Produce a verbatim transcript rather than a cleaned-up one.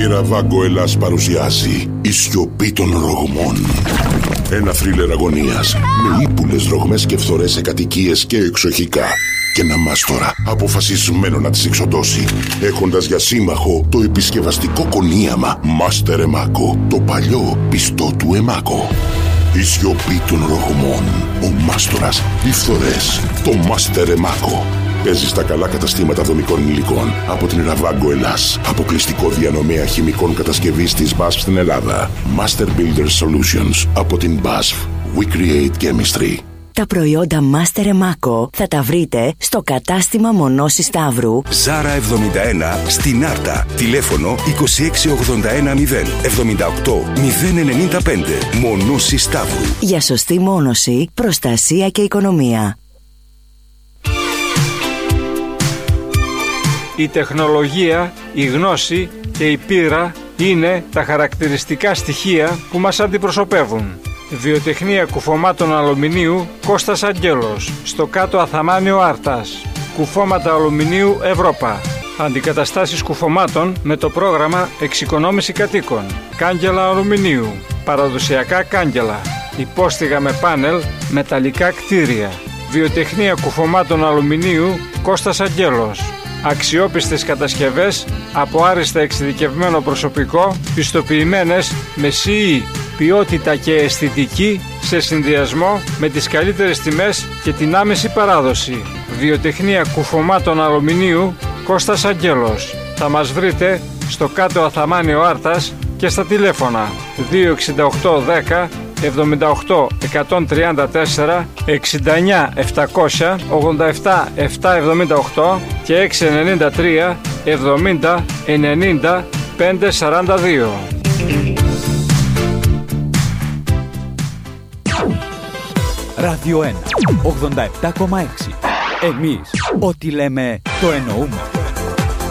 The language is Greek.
Η Ravago Ελλάς παρουσιάζει «Η σιωπή των ρογμών». Ένα θρίλερ αγωνίας με ύπουλες ρογμές και φθορές σε κατοικίες και εξοχικά. Και ένα μάστορα αποφασισμένο να τις εξοντώσει, έχοντας για σύμμαχο το επισκευαστικό κονίαμα Master Emako, το παλιό πιστό του Emako. Η σιωπή των ρογμών, ο μάστορας, οι φθορές, το Master Emako. Παίζει στα καλά καταστήματα δομικών υλικών από την Ravago Ελλάς, αποκλειστικό διανομέα χημικών κατασκευής της μπάσφ στην Ελλάδα. Master Builder Solutions από την μπάσφ. We create chemistry. Τα προϊόντα Master Emako θα τα βρείτε στο κατάστημα Μονώση Σταύρου. Ζάρα εβδομήντα ένα στην Άρτα. Τηλέφωνο είκοσι έξι ογδόντα ένα μηδέν εβδομήντα οκτώ μηδέν ενενήντα πέντε. Μονώση Σταύρου. Για σωστή μόνωση, προστασία και οικονομία. Η τεχνολογία, η γνώση και η πείρα είναι τα χαρακτηριστικά στοιχεία που μας αντιπροσωπεύουν. Βιοτεχνία κουφωμάτων αλουμινίου Κώστας Αγγέλος, στο κάτω Αθαμάνιο Άρτας. Κουφώματα αλουμινίου Ευρώπα. Αντικαταστάσεις κουφωμάτων με το πρόγραμμα Εξοικονόμηση Κατοίκων. Κάγκελα αλουμινίου. Παραδοσιακά κάγκελα. Υπόστιγα με πάνελ, μεταλλικά κτίρια. Βιοτεχνία κουφωμάτων αλουμινίου Κώστας Αγγέλος. Αξιόπιστες κατασκευές από άριστα εξειδικευμένο προσωπικό, πιστοποιημένες με σι ι, ποιότητα και αισθητική σε συνδυασμό με τις καλύτερες τιμές και την άμεση παράδοση. Βιοτεχνία κουφωμάτων αλουμινίου Κώστας Αγγέλος. Θα μας βρείτε στο κάτω Αθαμάνιο Άρτας και στα τηλέφωνα δύο εξήντα οκτώ δέκα εβδομήντα οκτώ εκατόν τριάντα τέσσερα, εξήντα εννιά επτακόσια ογδόντα επτά επτακόσια εβδομήντα οκτώ και έξι εννιά τρία εβδομήντα ενενήντα πεντακόσια σαράντα δύο. Ράδιο ένα ογδόντα επτά κόμμα έξι. Εμείς ό,τι λέμε το εννοούμε.